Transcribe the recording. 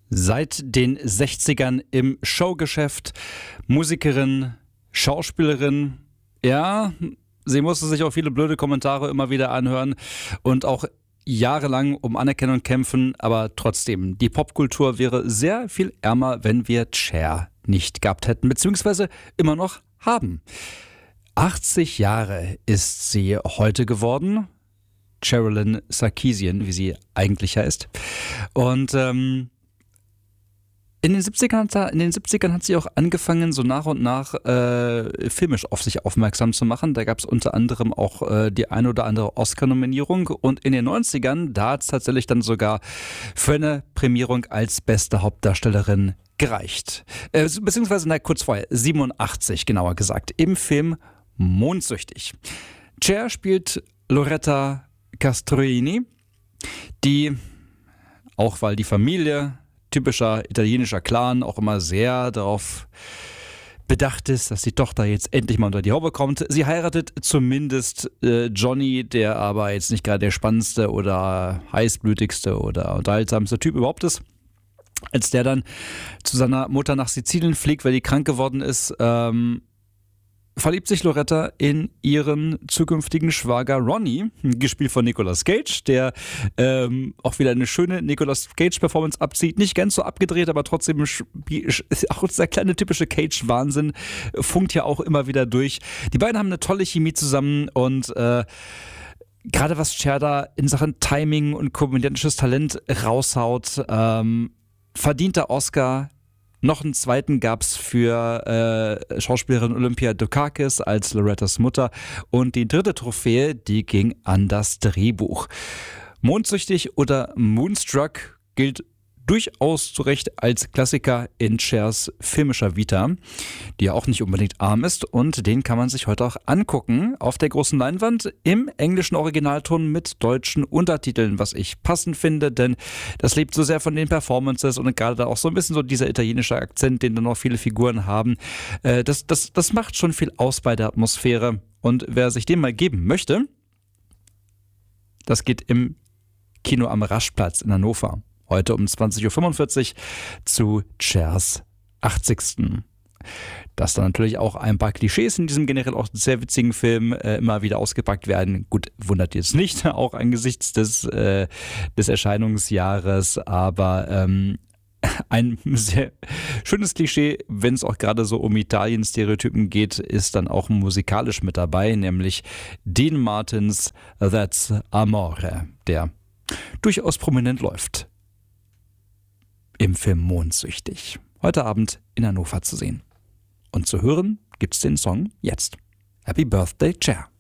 Seit den 60ern im Showgeschäft, Musikerin, Schauspielerin, ja, sie musste sich auch viele blöde Kommentare immer wieder anhören und auch jahrelang um Anerkennung kämpfen, aber trotzdem, die Popkultur wäre sehr viel ärmer, wenn wir Cher nicht gehabt hätten, beziehungsweise immer noch haben. 80 Jahre ist sie heute geworden, Sherilyn Sarkisian, wie sie eigentlich heißt. Und in den 70ern hat sie auch angefangen, so nach und nach filmisch auf sich aufmerksam zu machen. Da gab es unter anderem auch die ein oder andere Oscar-Nominierung. Und in den 90ern, da hat es tatsächlich dann sogar für eine Prämierung als beste Hauptdarstellerin gereicht. Beziehungsweise, kurz vorher, 87 genauer gesagt, im Film Mondsüchtig. Cher spielt Loretta Castroini, die, auch weil die Familie, typischer italienischer Clan, auch immer sehr darauf bedacht ist, dass die Tochter jetzt endlich mal unter die Haube kommt. Sie heiratet zumindest Johnny, der aber jetzt nicht gerade der spannendste oder heißblütigste oder unterhaltsamste Typ überhaupt ist. Als der dann zu seiner Mutter nach Sizilien fliegt, weil die krank geworden ist, verliebt sich Loretta in ihren zukünftigen Schwager Ronnie, gespielt von Nicolas Cage, der auch wieder eine schöne Nicolas Cage-Performance abzieht. Nicht ganz so abgedreht, aber trotzdem auch dieser kleine typische Cage-Wahnsinn funkt ja auch immer wieder durch. Die beiden haben eine tolle Chemie zusammen und gerade was Cher da in Sachen Timing und komödiantisches Talent raushaut, verdienter Oscar. Noch einen zweiten gab es für Schauspielerin Olympia Dukakis als Lorettas Mutter. Und die dritte Trophäe, die ging an das Drehbuch. Mondsüchtig oder Moonstruck gilt durchaus zu Recht als Klassiker in Chers filmischer Vita, die ja auch nicht unbedingt arm ist. Und den kann man sich heute auch angucken auf der großen Leinwand im englischen Originalton mit deutschen Untertiteln, was ich passend finde, denn das lebt so sehr von den Performances und gerade da auch so ein bisschen so dieser italienische Akzent, den dann auch viele Figuren haben. Das macht schon viel aus bei der Atmosphäre. Und wer sich den mal geben möchte, das geht im Kino am Raschplatz in Hannover. Heute um 20.45 Uhr zu Chers 80. Dass dann natürlich auch ein paar Klischees in diesem generell auch sehr witzigen Film immer wieder ausgepackt werden. Gut, wundert jetzt nicht, auch angesichts des Erscheinungsjahres, aber ein sehr schönes Klischee, wenn es auch gerade so um Italien-Stereotypen geht, ist dann auch musikalisch mit dabei, nämlich Dean Martins That's Amore, der durchaus prominent läuft im Film Mondsüchtig. Heute Abend in Hannover zu sehen. Und zu hören gibt's den Song jetzt. Happy Birthday, Cher.